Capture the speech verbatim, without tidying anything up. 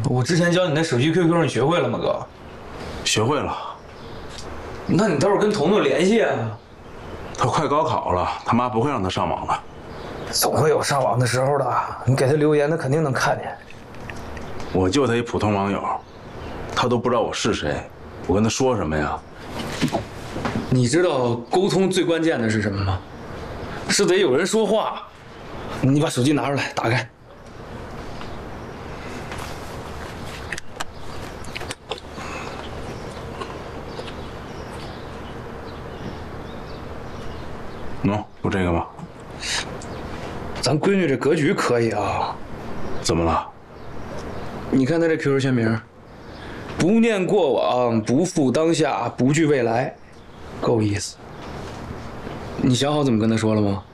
我之前教你那手机 Q Q， 你学会了吗，哥？ 学会了。 那你待会儿跟彤彤联系啊。 他快高考了，他妈不会让他上网的。 总会有上网的时候的，你给他留言，他肯定能看见。 我就他一普通网友，他都不知道我是谁，我跟他说什么呀？ 你知道沟通最关键的是什么吗？是得有人说话。你把手机拿出来，打开。 喏，不这个吗？ 咱闺女这格局可以啊。 怎么了？ 你看她这 Q Q 签名，不念过往，不负当下，不惧未来，够意思。你想好怎么跟她说了吗？